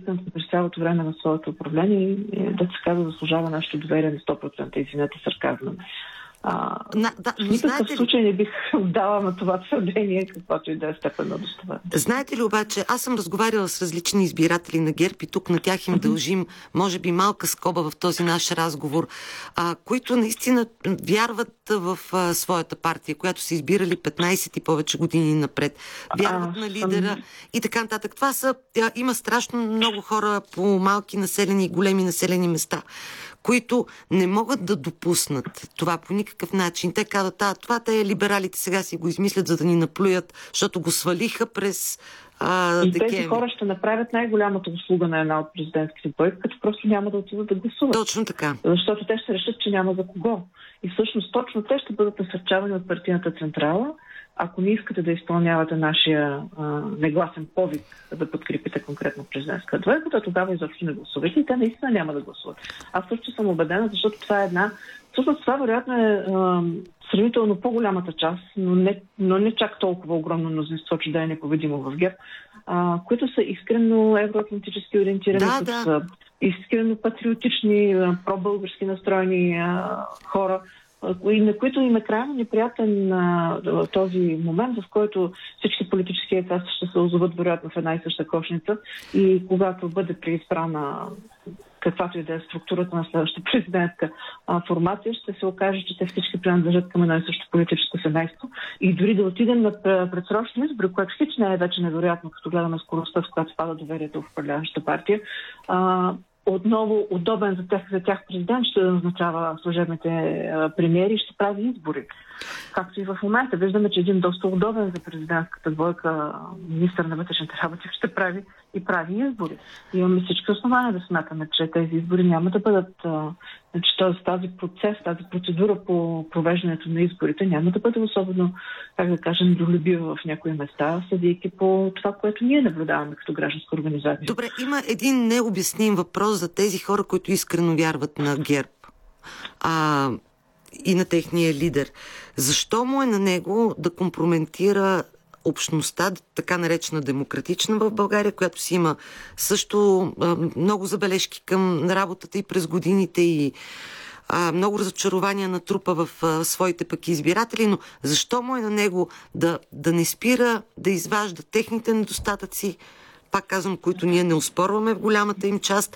истински през цялото време на своето управление и да се казва заслужава нашето доверие на 100%. Извинете сарказма. В никакъв случай не бих дала на това твърдение, каквото и да е степен на достоверност. Знаете ли обаче, аз съм разговаряла с различни избиратели на ГЕРБ и тук на тях им дължим, може би малка скоба в този наш разговор, които наистина вярват в своята партия, която са избирали 15 и повече години напред. Вярват на лидера и така нататък. Това има страшно много хора по малки населени и големи населени места, които не могат да допуснат това по никакъв начин. Те казват, това те либералите сега си го измислят, за да ни наплюят, защото го свалиха през декември. Тези хора ще направят най-голямата услуга на една от президентските бройки, като просто няма да отидат да гласуват. Точно така. Защото те ще решат, че няма за кого. И всъщност точно те ще бъдат насърчавани от партийната централа. Ако не искате да изпълнявате нашия негласен повик да подкрепите конкретно президентска двойка, то тогава изобщо не гласувайте и те наистина няма да гласуват. Аз също съм убедена, защото това е всъщност това вероятно е сравнително по-голямата част, но не чак толкова огромно мнозинство, че да е непобедимо в ГЕРБ, които са искрено евроатлантически ориентирани, които са искрено патриотични, пробългарски настроени хора, и на които им е крайно неприятен този момент, в който всички политически яйца ще се озоват вероятно в една и съща кошница и когато бъде преизбрана каквато и да е структурата на следващата президентска формация, ще се окаже, че те всички принадлежат към едно и също политическо семейство. И дори да отидем на предсрочни избори, което хич не е вече невероятно, като гледаме скоростта, с която спада доверието в управляващата партия, отново удобен за тях президент ще назначава служебните премиери и ще прави избори. Както и в момента. Виждаме, че един доста удобен за президентската двойка министър на вътрешните работи ще прави избори. Имаме всички основания да смятаме, че тези избори няма да бъдат, че тази процедура по провеждането на изборите няма да бъде особено, как да кажем, долюбива в някои места, съдейки по това, което ние наблюдаваме като гражданска организация. Добре, има един необясним въпрос за тези хора, които искрено вярват на ГЕРБ и на техния лидер. Защо му е на него да компрометира общността, така наречена демократична в България, която си има също много забележки към работата и през годините и много разочарования на трупа в своите пък избиратели, но защо му е на него да не спира да изважда техните недостатъци, пак казвам, които ние не оспорваме в голямата им част,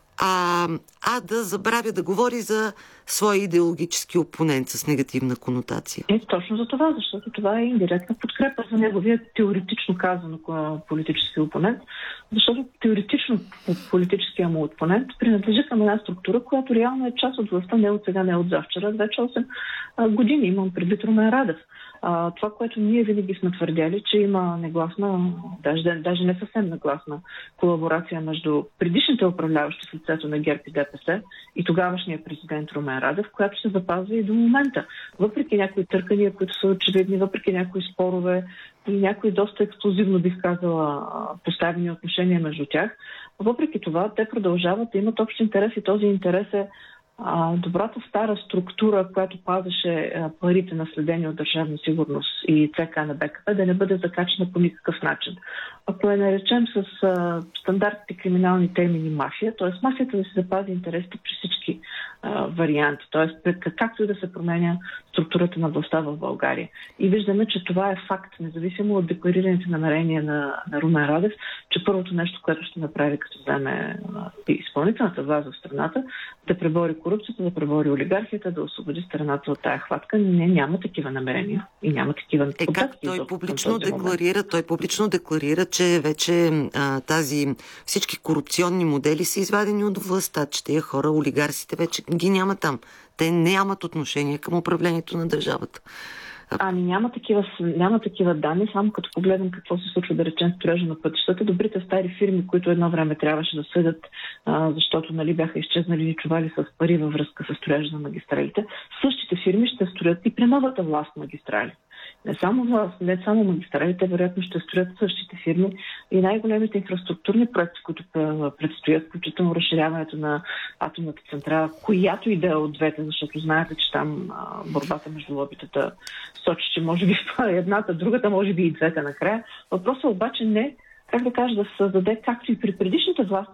да забравя да говори за своя идеологически опонент с негативна конотация. Точно за това, защото това е индиректна подкрепа за неговия теоретично казано политически опонент, защото теоретично политическия му опонент принадлежи към една структура, която реално е част от властта не от сега, не от завчера, вече 8 години. Имам предвид Румен Радев. Това, което ние винаги сме твърдяли, че има негласна, даже не съвсем негласна колаборация между предишните управляващи в лицето на ГЕРБ и ДПС и тогавашния президент Румен Радев, която се запазва и до момента. Въпреки някои търкания, които са очевидни, въпреки някои спорове и някои доста ексклузивно, бих казала, поставени отношения между тях, въпреки това те продължават да имат общ интерес и този интерес е добрата стара структура, която пазеше парите наследени от Държавна сигурност и ЦК на БКП, да не бъде закачена по никакъв начин. Ако я наречем с стандартните криминални термини мафия, т.е. мафията да се запази интересите при всички варианти, т.е. както и да се променя структурата на властта в България. И виждаме, че това е факт, независимо от декларираните намерения на Румен Радев, че първото нещо, което ще направи, като вземе изпълнителната власт в страната, да пребори корупцията, да пребори олигархията, да освободи страната от тая хватка. Няма такива намерения и няма такива контакти. Той публично декларира, че вече всички корупционни модели са извадени от властта, че тия хора, олигарсите, вече ги няма там. Те нямат отношение към управлението на държавата. Няма такива данни, само като погледнем какво се случва, да речем, строежа на пътищата. Добрите стари фирми, които едно време трябваше да съдят, защото бяха изчезнали чували с пари във връзка с строежа на магистралите, същите фирми ще строят и при новата власт магистрали. Не само магистралите, вероятно ще строят същите фирми и най-големите инфраструктурни проекти, които предстоят, включително разширяването на атомната централа, която и да е от двете, защото знаете, че там борбата между лобитата сочи, че може би едната, другата, може би и двете накрая. Въпросът обаче не, как да кажа, да се създаде, както и при предишните власти,